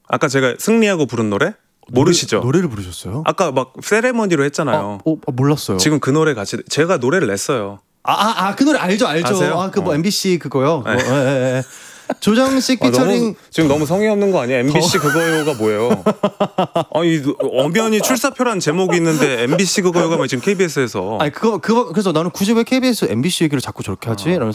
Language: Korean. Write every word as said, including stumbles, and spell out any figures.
아까 제가 승리하고 부른 노래 모르시죠? 노래, 노래를 부르셨어요? 아까 막 세레머니로 했잖아요. 아, 어, 아, 몰랐어요. 지금 그 노래 같이 제가 노래를 냈어요. 아, 아, 아, 그 노래 알죠, 알죠. 아세요? 아, 그 뭐 어. 엠비씨 그거요. 네. 뭐, 예, 예, 예. 조정 씨 아, 피처링 너무, 지금 너무 성의 없는 거 아니야? 엠비씨 그거요가 뭐예요? 아니 엄연히 출사표라는 제목이 있는데 엠비씨 그거요가 뭐 지금 케이비에스에서. 아니 그거 그거 그래서 나는 굳이 왜 케이비에스 엠비씨 얘기를 자꾸 저렇게 하지?